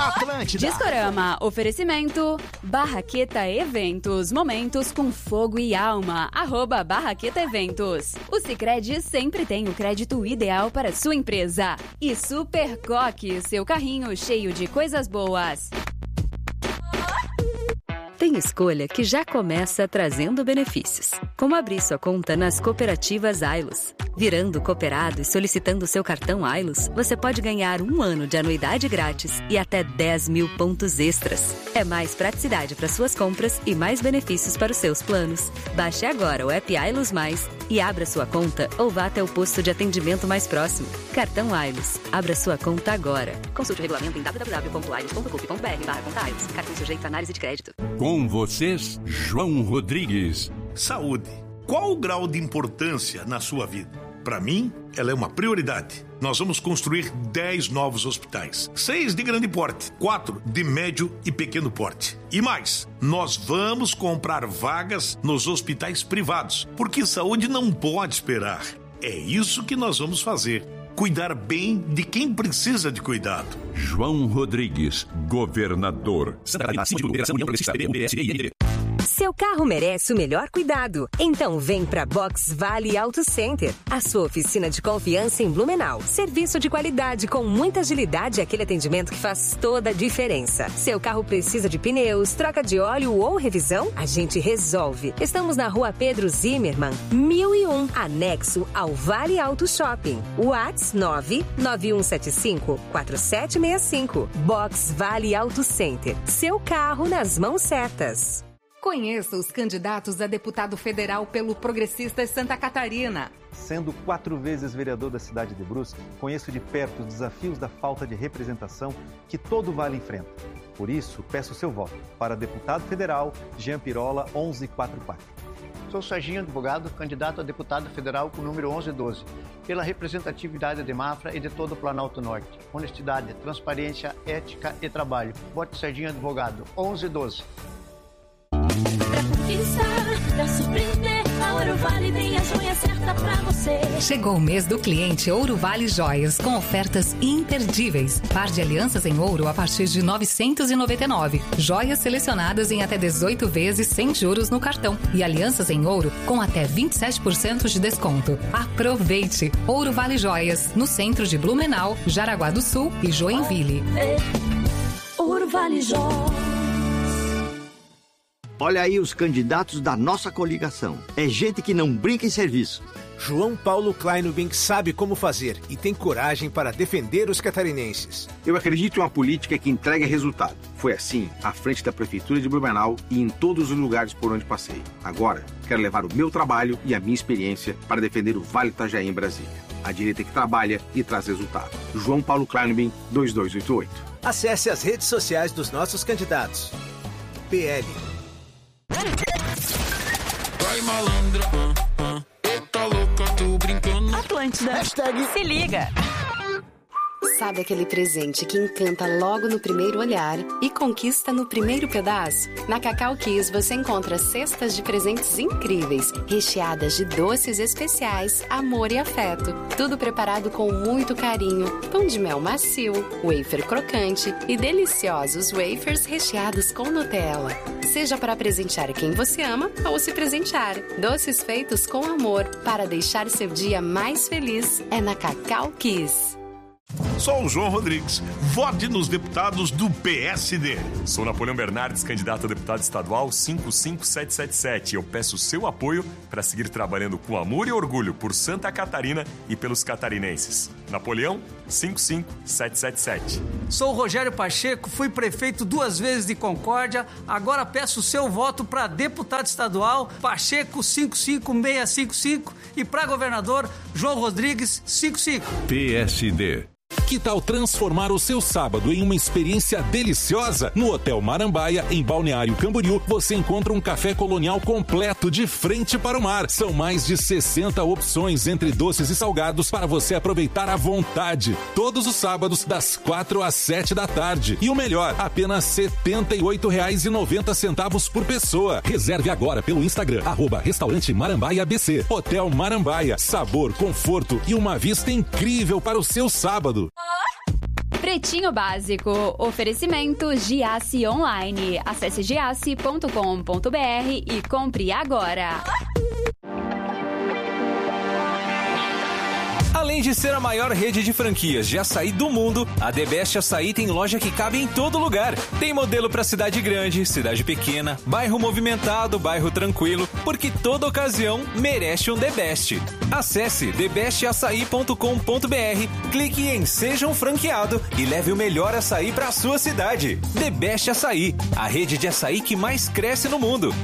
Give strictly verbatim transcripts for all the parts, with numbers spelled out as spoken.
Atlântida. Discorama, oferecimento Barraqueta Eventos, momentos com fogo e alma, arroba Barraqueta Eventos. O Sicredi sempre tem o crédito ideal para sua empresa. E Super Coque, seu carrinho cheio de coisas boas. Tem escolha que já começa trazendo benefícios, como abrir sua conta nas cooperativas Ailos. Virando cooperado e solicitando seu cartão Ailos, você pode ganhar um ano de anuidade grátis e até dez mil pontos extras. É mais praticidade para suas compras e mais benefícios para os seus planos. Baixe agora o app Ailos Mais e abra sua conta ou vá até o posto de atendimento mais próximo. Cartão Ailos. Abra sua conta agora. Consulte o regulamento em w w w ponto ailos ponto cup ponto b r barra conta Ailos. Cartão sujeito a análise de crédito. Com vocês, João Rodrigues. Saúde. Qual o grau de importância na sua vida? Para mim, ela é uma prioridade. Nós vamos construir dez novos hospitais. seis de grande porte, quatro de médio e pequeno porte. E mais, nós vamos comprar vagas nos hospitais privados, porque saúde não pode esperar. É isso que nós vamos fazer. Cuidar bem de quem precisa de cuidado. João Rodrigues, governador. Santa Catarina, Síndico, Federação União Progressista, B S I. Seu carro merece o melhor cuidado. Então vem para Box Vale Auto Center, a sua oficina de confiança em Blumenau. Serviço de qualidade com muita agilidade e aquele atendimento que faz toda a diferença. Seu carro precisa de pneus, troca de óleo ou revisão? A gente resolve. Estamos na Rua Pedro Zimmermann, mil e um, anexo ao Vale Auto Shopping. WhatsApp nove nove um sete cinco quatro sete seis cinco. Box Vale Auto Center. Seu carro nas mãos certas. Conheça os candidatos a deputado federal pelo Progressistas Santa Catarina. Sendo quatro vezes vereador da cidade de Brusque, conheço de perto os desafios da falta de representação que todo Vale enfrenta. Por isso, peço seu voto para deputado federal Jean Pirola onze quarenta e quatro. Sou Serginho Advogado, candidato a deputado federal com o número onze doze, pela representatividade de Mafra e de todo o Planalto Norte. Honestidade, transparência, ética e trabalho. Vote Serginho Advogado, onze doze. Pra conquistar, pra surpreender, a Ouro Vale tem a joia certa pra você. Chegou o mês do cliente Ouro Vale Joias, com ofertas imperdíveis. Par de alianças em ouro a partir de novecentos e noventa e nove. Joias selecionadas em até dezoito vezes sem juros no cartão. E alianças em ouro com até vinte e sete por cento de desconto. Aproveite! Ouro Vale Joias, no centro de Blumenau, Jaraguá do Sul e Joinville. Ouro Vale Joias. Olha aí os candidatos da nossa coligação. É gente que não brinca em serviço. João Paulo Kleinubink sabe como fazer e tem coragem para defender os catarinenses. Eu acredito em uma política que entrega resultado. Foi assim à frente da Prefeitura de Blumenau e em todos os lugares por onde passei. Agora, quero levar o meu trabalho e a minha experiência para defender o Vale Itajaí em Brasília. A direita que trabalha e traz resultado. João Paulo Kleinubink, dois dois oito oito. Acesse as redes sociais dos nossos candidatos. P L. Vai malandra, uh, uh, eita louca, tô brincando. Atlântida. Hashtag se liga. Sabe aquele presente que encanta logo no primeiro olhar e conquista no primeiro pedaço? Na Cacau Kiss você encontra cestas de presentes incríveis, recheadas de doces especiais, amor e afeto. Tudo preparado com muito carinho, pão de mel macio, wafer crocante e deliciosos wafers recheados com Nutella. Seja para presentear quem você ama ou se presentear. Doces feitos com amor para deixar seu dia mais feliz é na Cacau Kiss. Sou o João Rodrigues. Vote nos deputados do P S D. Sou Napoleão Bernardes, candidato a deputado estadual cinco cinco sete sete sete. Eu peço seu apoio para seguir trabalhando com amor e orgulho por Santa Catarina e pelos catarinenses. Napoleão cinco cinco sete sete sete. Sou o Rogério Pacheco, fui prefeito duas vezes de Concórdia, agora peço seu voto para deputado estadual Pacheco cinco cinco seis cinco cinco e para governador João Rodrigues cinco cinco. P S D. Que tal transformar o seu sábado em uma experiência deliciosa? No Hotel Marambaia, em Balneário Camboriú, você encontra um café colonial completo de frente para o mar. São mais de sessenta opções entre doces e salgados para você aproveitar à vontade. Todos os sábados, das quatro às sete da tarde. E o melhor, apenas setenta e oito reais e noventa centavos por pessoa. Reserve agora pelo Instagram, arroba Restaurante Marambaia B C. Hotel Marambaia, sabor, conforto e uma vista incrível para o seu sábado. Pretinho Básico. Oferecimento Giasse Online. Acesse giasse ponto com ponto br e compre agora. Além de ser a maior rede de franquias de açaí do mundo, a The Best Açaí tem loja que cabe em todo lugar. Tem modelo para cidade grande, cidade pequena, bairro movimentado, bairro tranquilo, porque toda ocasião merece um The Best. Acesse the best açaí ponto com ponto br, clique em Seja um Franqueado e leve o melhor açaí para a sua cidade. The Best Açaí, a rede de açaí que mais cresce no mundo.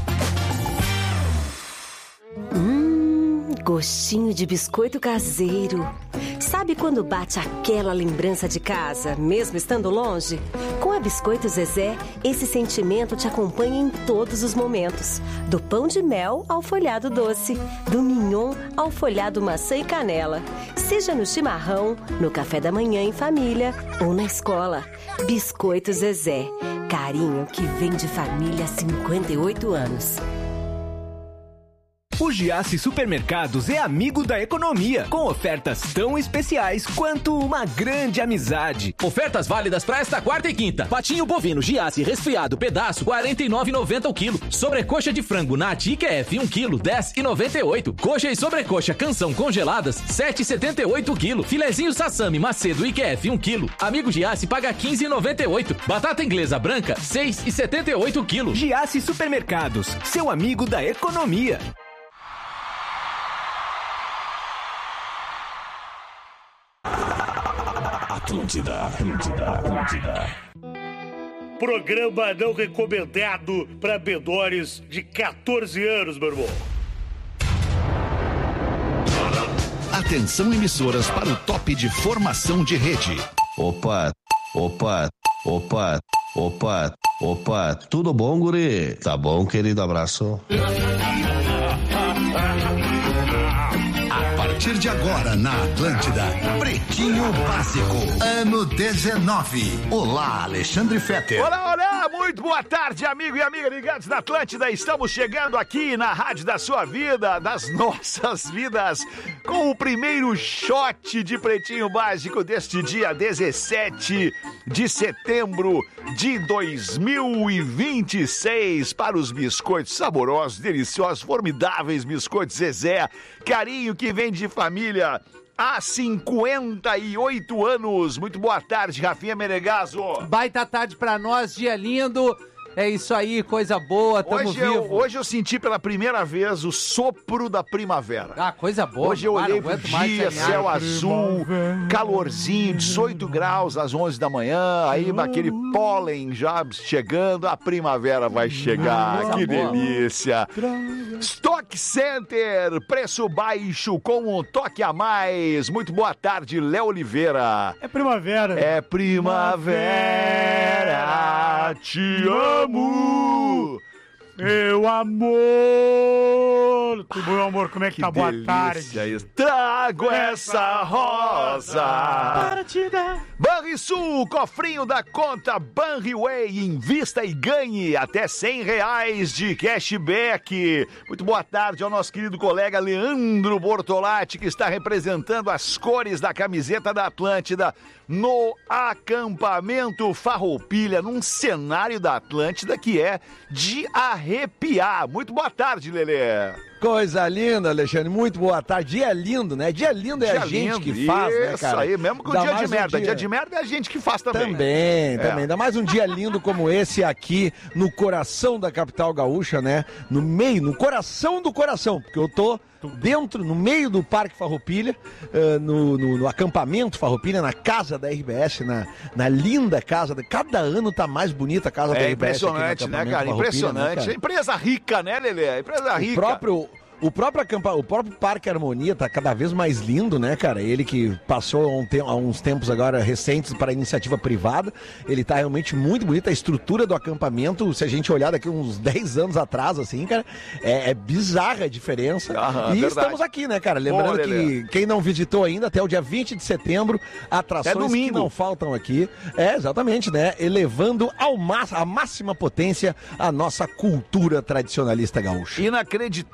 Gostinho de biscoito caseiro. Sabe quando bate aquela lembrança de casa, mesmo estando longe? Com a Biscoito Zezé, esse sentimento te acompanha em todos os momentos. Do pão de mel ao folhado doce, do mignon ao folhado maçã e canela. Seja no chimarrão, no café da manhã em família ou na escola. Biscoito Zezé. Carinho que vem de família há cinquenta e oito anos. O Giasse Supermercados é amigo da economia, com ofertas tão especiais quanto uma grande amizade. Ofertas válidas para esta quarta e quinta. Patinho bovino Giasse resfriado pedaço quarenta e nove reais e noventa centavos o quilo. Sobrecoxa de frango Nat I Q F um quilo dez reais e noventa e oito centavos. Coxa e sobrecoxa Canção congeladas sete reais e setenta e oito centavos o quilo. Filezinho Sassami Macedo I Q F um quilo. Amigo Giasse paga quinze reais e noventa e oito centavos. Batata inglesa branca seis reais e setenta e oito centavos o quilo. Giasse Supermercados, seu amigo da economia. Atlântida, Atlântida, Atlântida. Programa não recomendado para menores de quatorze anos, meu irmão. Atenção, emissoras, para o top de formação de rede. Opa, opa, opa, opa, opa. Tudo bom, guri? Tá bom, querido, abraço. A partir de agora, na Atlântida, Pretinho Básico, ano dezenove. Olá, Alexandre Fetter. Olá, olá, muito boa tarde, amigo e amiga ligados da Atlântida. Estamos chegando aqui na rádio da sua vida, das nossas vidas, com o primeiro shot de Pretinho Básico deste dia dezessete de setembro de dois mil e vinte e seis para os biscoitos saborosos, deliciosos, formidáveis biscoitos Zezé. Carinho que vem de família há cinquenta e oito anos. Muito boa tarde, Rafinha Menegaso. Baita tarde pra nós, dia lindo. É isso aí, coisa boa, tamo hoje vivo. Eu, hoje eu senti pela primeira vez o sopro da primavera. Ah, coisa boa. Hoje eu olhei pro dia, céu azul, calorzinho, dezoito graus às onze da manhã, aí aquele pólen já chegando, a primavera vai chegar, ah, que boa. Delícia. Stock Center, preço baixo com um toque a mais. Muito boa tarde, Léo Oliveira. É primavera. É primavera, te amo. Meu amor. Tudo bom, amor? Como é que, que tá? Boa tarde. Isso. Trago essa rosa para te dar. Banrisul, cofrinho da conta Banriway. Invista e ganhe até cem reais de cashback. Muito boa tarde ao nosso querido colega Leandro Bortolatti, que está representando as cores da camiseta da Atlântida no acampamento Farroupilha, num cenário da Atlântida que é de arrepiar. Muito boa tarde, Lelê. Coisa linda, Alexandre. Muito boa tarde. Dia lindo, né? Dia lindo é dia a gente lindo. Que faz, isso, né, cara? Isso aí, mesmo com o dia de merda. Um dia... dia de merda é a gente que faz também. Também, é. também. Ainda mais um dia lindo como esse aqui, no coração da capital gaúcha, né? No meio, no coração do coração, porque eu tô dentro, no meio do Parque Farroupilha, uh, no, no, no acampamento Farroupilha, na casa da R B S, na, na linda casa. Cada ano tá mais bonita a casa é da R B S. Impressionante, né, cara? Impressionante. Né, cara? Empresa rica, né, Lelê? Empresa rica. O próprio... O próprio, acampa... o próprio Parque Harmonia tá cada vez mais lindo, né, cara? Ele que passou há, um te... há uns tempos agora recentes para iniciativa privada, ele tá realmente muito bonito. A estrutura do acampamento, se a gente olhar daqui uns dez anos atrás, assim, cara, é, é bizarra a diferença. Aham, e verdade. Estamos aqui, né, cara? Lembrando Pô, que quem não visitou ainda, até o dia vinte de setembro, atrações é domingo. Que não faltam aqui. É, exatamente, né? Elevando ao má... a máxima potência a nossa cultura tradicionalista gaúcha. Inacreditável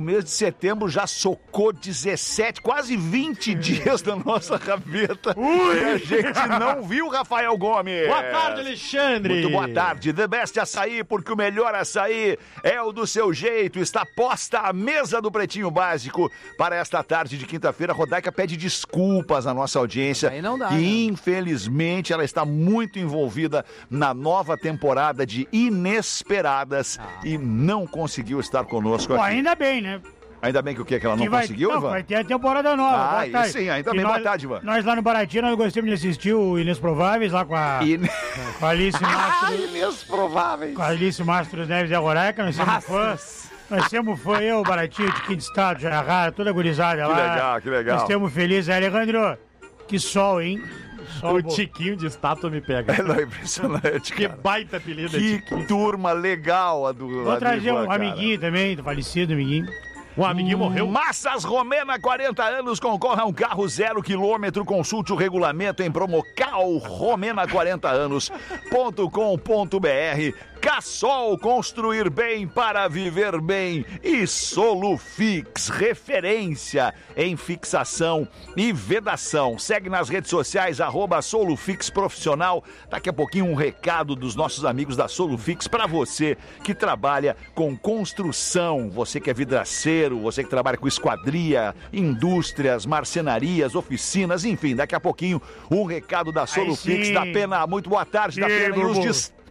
mês de setembro já socou dezessete, quase vinte dias da nossa gaveta. Ui. E a gente não viu, Rafael Gomes. Boa tarde, Alexandre. Muito boa tarde. The Best Açaí, porque o melhor açaí é o do seu jeito. Está posta a mesa do Pretinho Básico para esta tarde de quinta-feira. A Rodaica pede desculpas à nossa audiência. Aí não dá, e, né? infelizmente, ela está muito envolvida na nova temporada de Inesperadas Ah. e não conseguiu estar conosco Pô, aqui. ainda bem, né? Ainda bem que o que, que ela não Que vai, conseguiu, não, Ivan? vai ter a temporada nova. Ah, Boa aí tarde. sim, ainda E bem. nós- Boa tarde, Ivan. Nós lá no Baratinho, nós gostamos de assistir o Inesprováveis lá com a, In- com a Alice Mastro. Inesprováveis. Com a Alice Mastros Neves e a Roreca, nós somos fãs. Nós temos fã, eu, Baratinho, de Quinto Estado, Jarrara, toda a gurizada Que lá. legal, que legal. Nós estamos felizes. Alejandro, que sol, hein? Sol O bom. Tiquinho de estátua me pega. É não, é impressionante, Que cara. baita apelido, Que Tiquinho. turma legal a do a Vou do trazer Ivan, um cara. amiguinho também, do falecido amiguinho. Um amiguinho morreu. Massas Romena, quarenta anos, concorre a um carro zero quilômetro. Consulte o regulamento em promocal romena quarenta anos ponto com ponto br. Cassol, construir bem para viver bem. E Solufix, referência em fixação e vedação. Segue nas redes sociais, arroba Solufix Profissional. Daqui a pouquinho um recado dos nossos amigos da Solufix para você que trabalha com construção. Você que é vidraceiro, você que trabalha com esquadria, indústrias, marcenarias, oficinas, enfim. Daqui a pouquinho um recado da Solufix sim. da Pena. Muito boa tarde, da E aí, Pena. E meu os irmão? destaques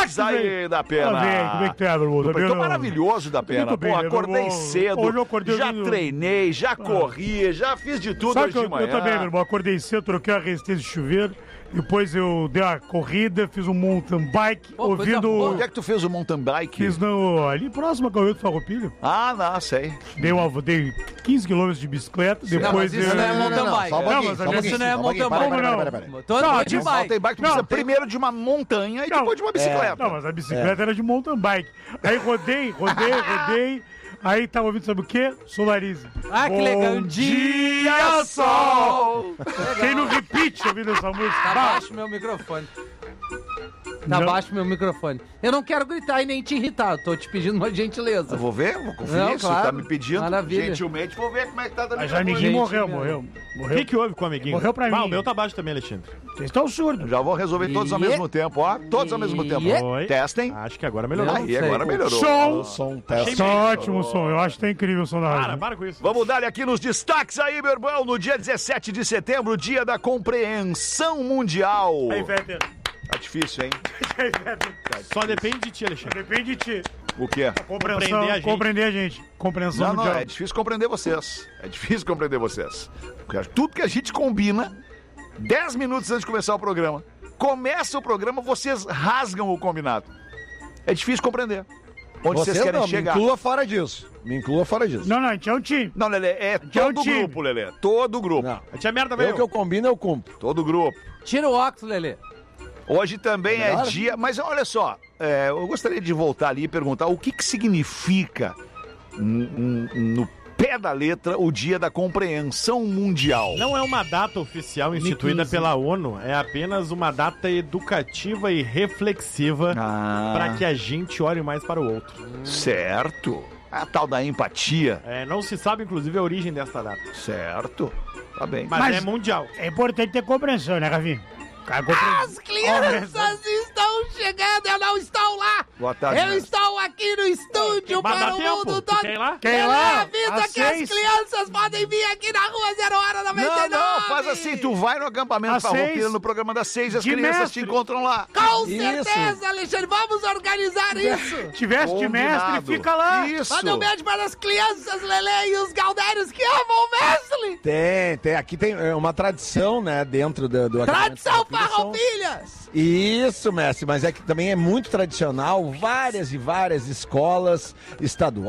aí da Pena. Tá bem, como é que tu é, meu irmão? Tá bem, Tô não? maravilhoso da Pena. Muito bem, Pô, né, meu acordei irmão? cedo, Hoje eu acordei já ouvindo- treinei, já corri, já fiz de tudo Sabe hoje que eu, de manhã. eu também, meu irmão, acordei cedo, troquei a resistência de chuveiro, depois eu dei uma corrida, fiz um mountain bike, Pô, coisa Onde ouvindo... é que tu fez o mountain bike? Fiz no, ali próximo a Gaúcho Farroupilha. Ah, não, sei. Dei, uma, dei quinze quilômetros de bicicleta, Não, depois... mas isso eu- não é mountain bike. Só um Não, pouquinho, mas só um isso pouquinho. não é só um pouquinho. mountain Para, bike. para, para, para, para. Tô Não, andando de de Mountain bike. bike, tu Não, precisa tem- primeiro de uma montanha e Não, depois de uma bicicleta. Não, mas a bicicleta era de mountain bike. Aí rodei, rodei, rodei. Aí tava ouvindo, sabe o quê? Solarize. Ah, que Bom legal. dia, sol! Fiquei no repeat ouvindo essa música. Tá Bah, baixo meu microfone. Tá Não. baixo meu microfone. Eu não quero gritar e nem te irritar, eu tô te pedindo uma gentileza. Eu vou ver, vou conferir. Não, Se tu claro. tá me pedindo, Maravilha. gentilmente, vou ver como é que tá dando Mas o microfone. amiguinho gente, morreu, meu. morreu. O Morreu. que, que houve com o amiguinho? Morreu pra Ah, mim. o meu tá baixo também, Alexandre. Vocês estão surdos. Já vou resolver todos ao E- mesmo tempo, ó. Todos ao mesmo tempo. E- Oi. Testem. Acho que agora melhorou. Não Aí, sei. agora melhorou. Som! Som, Tá teste. ótimo o som. Eu acho que tá incrível o som da Para, rádio. para com isso. Vamos dar aqui nos destaques aí, meu irmão. No dia dezessete de setembro, dia da compreensão mundial. Aí, Véter. Tá difícil, hein? Aí, Véter. Só depende de ti, Alexandre. Depende de ti. O quê? Compreensão, Compreender a gente. compreender a gente. Compreensão Não, não, mundial. é difícil compreender vocês. É difícil compreender vocês. Porque tudo que a gente combina, dez minutos antes de começar o programa, começa o programa, vocês rasgam o combinado. É difícil compreender. Onde vocês, Você querem não, chegar. me inclua fora disso. Me inclua fora disso. Não, não, a gente é um time. Não, Lelê, é Que é um todo o time. grupo, Lelê. Todo o grupo. Não. A tia merda Eu veio. que eu combino, eu cumpro. Todo o grupo. Tira o óculos, Lelê. Hoje também é Melhor? dia... Mas olha só, é, eu gostaria de voltar ali e perguntar o que, que significa n- n- no pé da letra o dia da compreensão mundial. Não é uma data oficial instituída quinze. pela ONU, é apenas uma data educativa e reflexiva Ah, para que a gente olhe mais para o outro. certo. A tal da empatia. É, não se sabe, inclusive, a origem desta data. Certo. Tá bem. Mas, Mas- é mundial. É importante ter compreensão, né, Rafinha? Cara, As crianças estão chegando, eu não estou lá! Boa tarde, Eu mestre. estou aqui no estúdio Mas para dá o tempo. mundo Tu todo! quer ir lá? Quer ir Pelé, lá? avisa Às que as seis? crianças podem vir aqui na rua Zero Hora noventa e nove! Não, não, faz assim, tu vai no acampamento Às Farroupilha seis, no programa das seis e as de crianças mestre. te encontram lá. Com Isso. certeza, Alexandre, vamos organizar isso! Tivesse de mestre, Combinado. fica lá. Isso. Manda um beijo para as crianças, Lelê, e os galdérios que amam o mestre! Tem, tem. Aqui tem é, uma tradição, né, dentro do... do acampamento Tradição Farroupilha, são- Farroupilhas! Isso, mestre, mas é que também é muito tradicional, várias e várias escolas estaduais